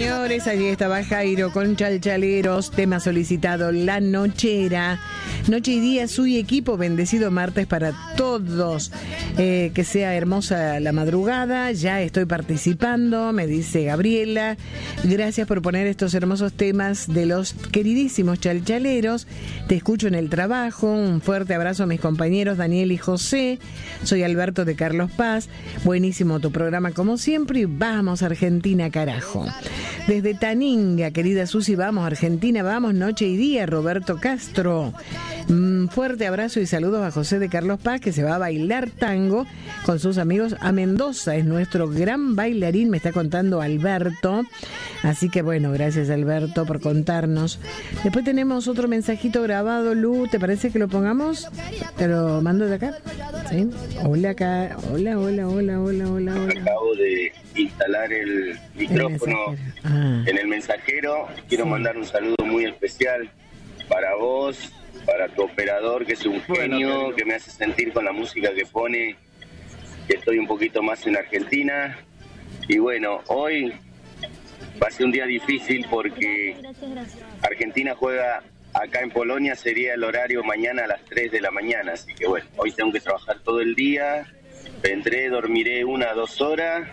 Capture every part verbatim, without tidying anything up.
señores, allí estaba Jairo con Chalchaleros, tema solicitado La Nochera. Noche y día, su y equipo, bendecido martes para todos. Eh, que sea hermosa la madrugada, ya estoy participando, me dice Gabriela. Gracias por poner estos hermosos temas de los queridísimos Chalchaleros. Te escucho en el trabajo. Un fuerte abrazo a mis compañeros Daniel y José. Soy Alberto de Carlos Paz. Buenísimo tu programa como siempre y vamos Argentina, carajo. Desde Taninga, querida Susi, vamos Argentina, vamos noche y día. Roberto Castro. Un fuerte abrazo y saludos a José de Carlos Paz, que se va a bailar tango con sus amigos a Mendoza. Es nuestro gran bailarín, me está contando Alberto. Así que bueno, gracias Alberto por contarnos. Después tenemos otro mensajito grabado, Lu, ¿te parece que lo pongamos? Te lo mando de acá. ¿Sí? Hola acá, hola, hola, hola, hola, hola, hola. Acabo de instalar el micrófono el ah. en el mensajero. Quiero sí. mandar un saludo muy especial para vos, para tu operador, que es un genio, bueno, que me hace sentir con la música que pone, que estoy un poquito más en Argentina. Y bueno, hoy va a ser un día difícil porque Argentina juega acá en Polonia, sería el horario mañana a las tres de la mañana, así que bueno, hoy tengo que trabajar todo el día, vendré, dormiré una o dos horas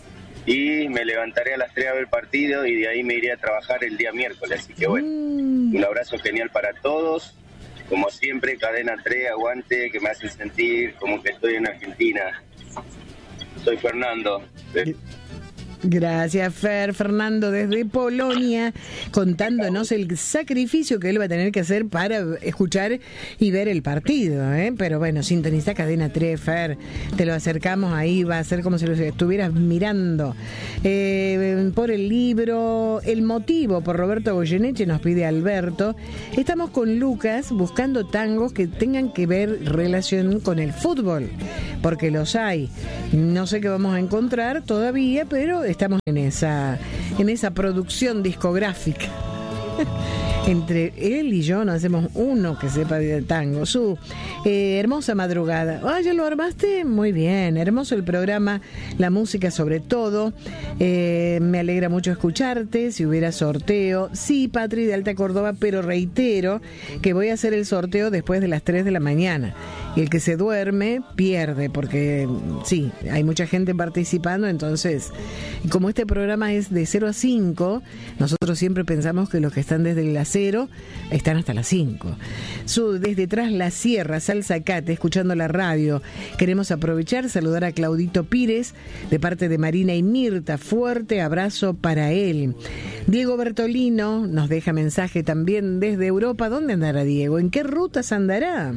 y me levantaré a las tres a ver el partido y de ahí me iré a trabajar el día miércoles, así que bueno, un abrazo genial para todos. Como siempre, Cadena tres, aguante, que me hacen sentir como que estoy en Argentina. Soy Fernando. ¿Sí? Gracias, Fer. Fernando desde Polonia, contándonos el sacrificio que él va a tener que hacer para escuchar y ver el partido, ¿eh? Pero bueno, sintoniza Cadena tres, Fer. Te lo acercamos ahí, va a ser como si lo estuvieras mirando. Eh, por el libro El Motivo, por Roberto Goyeneche, nos pide Alberto. Estamos con Lucas buscando tangos que tengan que ver relación con el fútbol, porque los hay. No sé qué vamos a encontrar todavía, pero estamos en esa en esa producción discográfica. Entre él y yo nos hacemos uno que sepa de tango. Su eh, hermosa madrugada. Ah, ¿ya lo armaste? Muy bien, hermoso el programa, la música sobre todo. Eh, me alegra mucho escucharte. Si hubiera sorteo, sí, Patri de Alta Córdoba, pero reitero que voy a hacer el sorteo después de las tres de la mañana. Y el que se duerme pierde, porque sí, hay mucha gente participando, entonces, como este programa es de cero a cinco, nosotros siempre pensamos que los que están desde las cero están hasta las cinco. Su, desde Tras la Sierra, Salzacate, escuchando la radio. Queremos aprovechar, saludar a Claudito Pires, de parte de Marina y Mirta. Fuerte abrazo para él. Diego Bertolino nos deja mensaje también desde Europa. ¿Dónde andará Diego? ¿En qué rutas andará?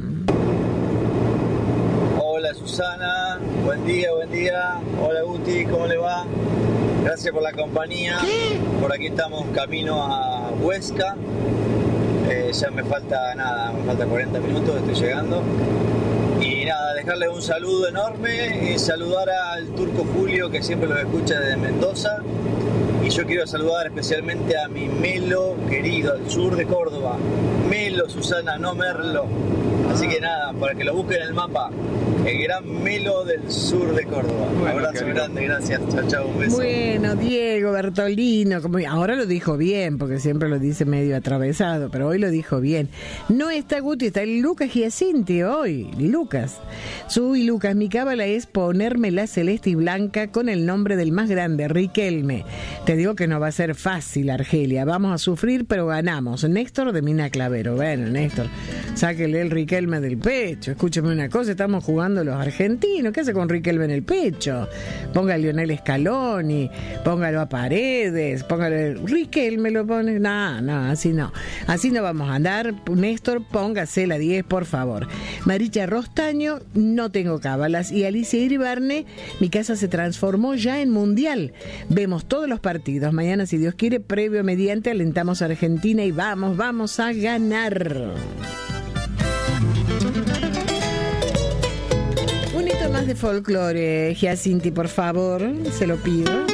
Hola Susana, buen día, buen día. Hola Guti, ¿cómo le va? Gracias por la compañía. Por aquí estamos camino a Huesca. Eh, ya me falta nada, me falta cuarenta minutos, estoy llegando. Y nada, dejarles un saludo enorme y saludar al Turco Julio, que siempre los escucha desde Mendoza. Y yo quiero saludar especialmente a mi Melo querido, al sur de Córdoba. Melo, Susana, no Merlo. Así que nada, para que lo busquen en el mapa. El gran Melo del sur de Córdoba. Un bueno, abrazo grande, gracias. Chao, chao, un beso. Bueno, Diego Bertolino, como ahora lo dijo bien, porque siempre lo dice medio atravesado, pero hoy lo dijo bien. No está Guti, está el Lucas Giacinti hoy. Lucas. Su y Lucas, mi cábala es ponerme la celeste y blanca con el nombre del más grande, Riquelme. Te digo que no va a ser fácil, Argelia. Vamos a sufrir, pero ganamos. Néstor de Mina Clavero. Bueno, Néstor, sáquele el Riquelme del pecho. Escúcheme una cosa, estamos jugando los argentinos. ¿Qué hace con Riquelme en el pecho? Ponga a Lionel Scaloni, póngalo a Paredes, póngalo... Riquelme lo pone... No, no, así no. Así no vamos a andar. Néstor, póngase la diez, por favor. Maricha Rostaño, no tengo cábalas. Y Alicia Iribarne, mi casa se transformó ya en mundial. Vemos todos los partidos. Mañana, si Dios quiere, previo mediante, alentamos a Argentina y vamos, vamos a ganar. Un hito más de folclore, Giacinti, por favor, se lo pido.